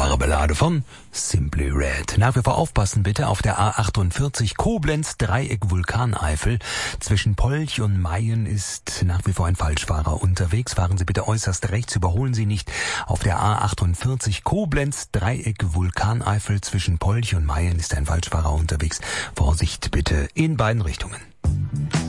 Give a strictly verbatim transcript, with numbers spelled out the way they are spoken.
wunderbare Ballade von Simply Red. Nach wie vor aufpassen bitte auf der A achtundvierzig Koblenz Dreieck Vulkaneifel. Zwischen Polch und Mayen ist nach wie vor ein Falschfahrer unterwegs. Fahren Sie bitte äußerst rechts, überholen Sie nicht. Auf der A achtundvierzig Koblenz Dreieck Vulkaneifel zwischen Polch und Mayen ist ein Falschfahrer unterwegs. Vorsicht bitte in beiden Richtungen.